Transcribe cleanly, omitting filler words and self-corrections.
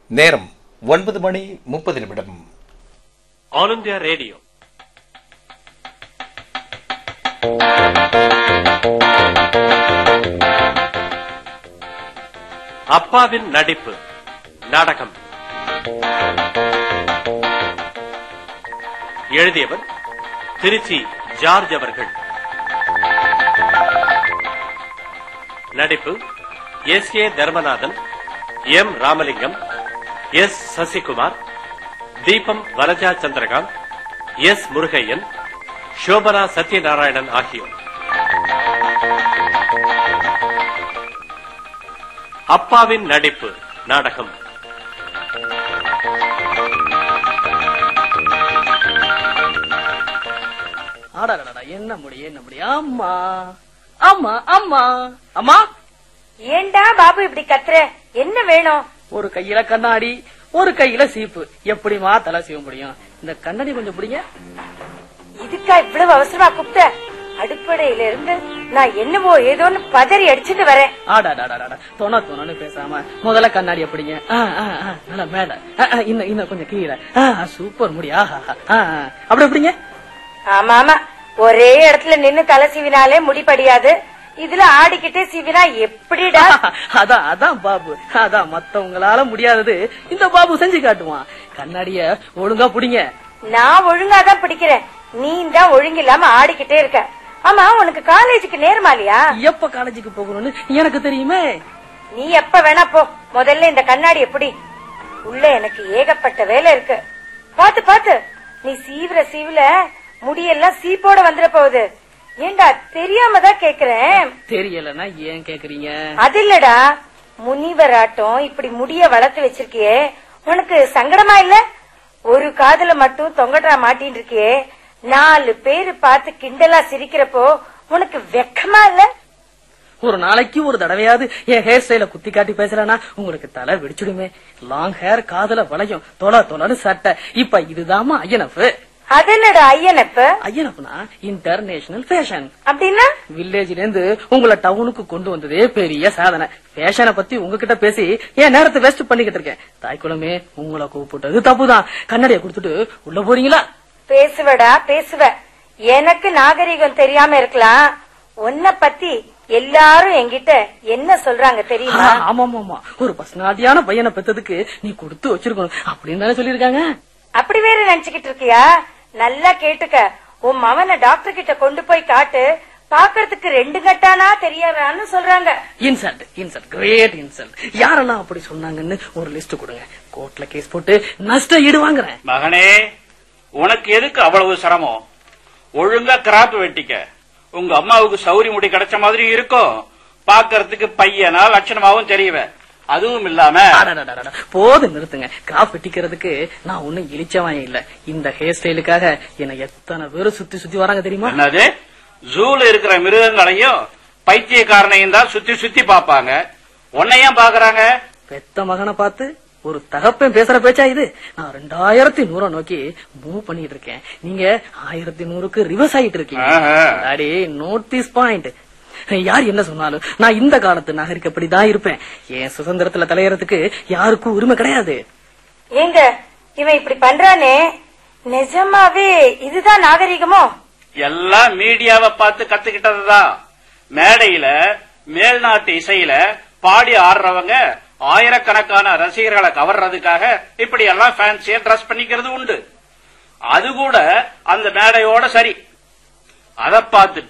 நேரம் 9:30. All India radio. அப்பாவின் நடிப்பு நாடகம். எழுதியவர் திருச்சி ஜார்ஜ் அவர்கள். நடிப்பு SA. Dharmanathan, M. Ramalingam, S. Sasikumar, தீபம் வரஜா சந்திரகாந்த், எஸ். முருகையன், சோபனா சத்யநாராயணன் ஆகியோர். அப்பாவின் நடிப்பு நாடகம். என்ன முடியும்? அம்மா அம்மா அம்மா அம்மா. ஏண்டா பாபு இப்படி கத்துற? என்ன வேணும்? ஒரு கையில கண்ணாடி, ஒரு கையில சீப்பு, எப்படிமா தலை செய்ய முடியும்? இந்த கண்ணாடி கொஞ்சம் பிடிங்க. இதுக்கா இவ்வளவு அவசரமா கூப்பிட்ட? அடிப்படையில இருந்து நான் என்னவோ ஏதோன்னு பதறி அடிச்சுட்டு வரேன். தொணன்னு பேசாம முதல்ல கண்ணாடி எப்படிங்க? நல்ல மேல, இன்னும் கொஞ்சம் கீழே. சூப்பர் முடியா? அப்படி எப்படிங்க? ஆமா ஆமா, ஒரே இடத்துல நின்னு தலை சீவினாலே முடிப்படியாது. இதுல ஆடிக்கிட்டே சீவினா எப்படிடா? அதான் பாபு, அதான் மத்தவங்களால முடியாதது இந்த பாபு செஞ்சு காட்டுவான். கண்ணாடிய ஒழுங்கா பிடிங்க. நான் ஒழுங்காதான் பிடிக்கிறேன், நீ தான் ஒழுங்கில்லாம ஆடிக்கிட்டே இருக்க. ஆமா, உனக்கு காலேஜுக்கு நேர்மாலியா? எப்ப காலேஜுக்கு போகணும்னு எனக்கு தெரியுமே. நீ எப்ப வேணா போ, முதல்ல இந்த கண்ணாடி எப்படி உள்ள எனக்கு ஏகப்பட்ட வேலை இருக்கு. பாத்து பாத்து, நீ சீவுல முடியெல்லாம் சீப்போட வந்துட போகுது. ஏண்டா தெரியாம தான் கேக்குறேன். தெரியலன்னா ஏன் கேக்குறீங்க? அது இல்லடா, முனிவராட்டம் இப்படி முடிய வளர்த்து வச்சிருக்கியே, உனக்கு சங்கடமா இல்ல? ஒரு காதுல மட்டும் தொங்கட்டா மாட்டின்னு இருக்கியே, 4 பேரு பார்த்து கிண்டலா சிரிக்கிறப்போ உனக்கு வெக்கமா இல்ல? ஒரு நாளைக்கு ஒரு தடவையாவது என் ஹேர் ஸ்டைல குத்தி காட்டி பேசலனா உங்களுக்கு தலை வெடிச்சுடுமே. லாங் ஹேர், காதுல வளையும், தொலைன்னு சட்டை. இப்ப இதுதாமா ஐயனப்பு. அது என்னடா ஐயனப்பு? ஐயனப்புனா இன்டர்நேஷனல் ஃபேஷன். அப்படின்னா வில்லேஜ்ல இருந்து உங்களை டவுனுக்கு கொண்டு வந்ததே பெரிய சாதனை. ஃபேஷனை பத்தி உங்ககிட்ட பேசி என் நேரத்தை வேஸ்ட் பண்ணிக்கிட்டு இருக்கேன். தாய்க்குளமே, உங்களை கூப்பிட்டது தப்புதான். கண்ணாடியை கொடுத்துட்டு உள்ள போறீங்களா? பேசுவடா பேசுவ. எனக்கு நாகரிகம் தெரியாம இருக்கலாம், உன்னை பத்தி எல்லாரும் என்கிட்ட என்ன சொல்றாங்க தெரியுமா? ஆமா, ஒரு பர்சனாலிட்டியான பையனை பெத்ததுக்கு நீ கொடுத்து வச்சிருக்கணும் அப்படின்னு தானே சொல்லிருக்காங்க. அப்படி வேற நினைச்சுக்கிட்டு இருக்கியா? நல்லா கேட்டுக்க, உன் மவனை டாக்டர் கிட்ட கொண்டு போய் காட்டு, பாக்குறதுக்கு 2 கட்டானா தெரியாதான்னு சொல்றாங்க. Insult, great insult. யாரெல்லாம் அப்படி சொன்னாங்கன்னு ஒரு லிஸ்ட் கொடுங்க. கோர்ட்ல கேஸ் போட்டு நஷ்ட ஈடு வாங்குறேன். மகனே, உனக்கு எதுக்கு அவ்வளவு சிரமம்? ஒழுங்கா கிராப் வெட்டிக்க. உங்க அம்மாவுக்கு சௌரி முடி கிடைச்ச மாதிரி இருக்கும். பாக்கறதுக்கு பையனா லட்சணமாவும் தெரியவ. அதுவும் இல்லாம போதும் நிறுத்துங்க. கிராப் வெட்டிக்கிறதுக்கு நான் ஒன்னும் இழிச்சவன் இல்ல. இந்த ஹேர் ஸ்டைலுக்காக என்ன எத்தனை பேரு சுத்தி வராங்க தெரியுமா? என்னது, ஜூல இருக்கிற மிருகங்களையும் பைத்தியக்காரனையும் தான் சுத்தி பாப்பாங்க. உன்னையும் பாக்குறாங்க. பெத்த மகனை பார்த்து ஒரு தகப்பன் பேசுற பேச்சா இது? நான் 2100 நோக்கி மூவ் பண்ணிட்டு இருக்கேன். நீங்க 1100க்கு ரிவர்ஸ் ஆகிட்டு இருக்கீங்க. Note this point. யார் என்ன சொன்னாலும் நான் இந்த காலத்து நாகரிகப்படிதான் இருப்பேன். என் சுதந்திரத்துல தலையறதுக்கு யாருக்கும் உரிமை கிடையாது. ஏங்க, இவன் இப்படி பண்றானே, நிஜமாவே இதுதான் நாகரிகமோ? எல்லாம் மீடியாவை பார்த்து கத்துக்கிட்டதுதான். மேடையில மேல்நாட்டு இசையில பாடி ஆடுறவங்க ஆயிரக்கணக்கான ரசிகர்களை கவர்றதுக்காக இப்படி எல்லாம் ஃபேன்சியா டிரஸ் பண்ணிக்கிறது உண்டு. அது கூட அந்த மேடையோட சரி. அதை பார்த்து